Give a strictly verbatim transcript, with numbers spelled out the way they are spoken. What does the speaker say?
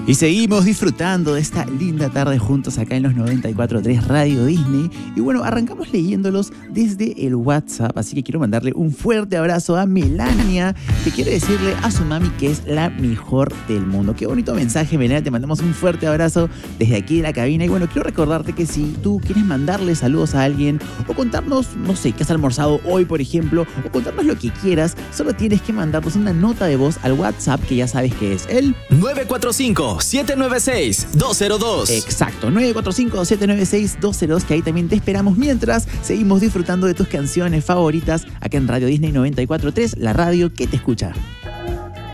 Y seguimos disfrutando de esta linda tarde juntos acá en los noventa y cuatro punto tres Radio Disney. Y bueno, arrancamos leyéndolos desde el WhatsApp, así que quiero mandarle un fuerte abrazo a Melania, que quiere decirle a su mami que es la mejor del mundo. Qué bonito mensaje, Melania, te mandamos un fuerte abrazo desde aquí de la cabina. Y bueno, quiero recordarte que si tú quieres mandarle saludos a alguien o contarnos, no sé, qué has almorzado hoy, por ejemplo, o contarnos lo que quieras, solo tienes que mandarnos una nota de voz al WhatsApp, que ya sabes que es el nueve cuatro cinco, siete nueve seis, dos cero dos. Exacto, nueve cuatro cinco, siete nueve seis, dos cero dos, que ahí también te esperamos mientras seguimos disfrutando de tus canciones favoritas acá en Radio Disney noventa y cuatro punto tres, la radio que te escucha.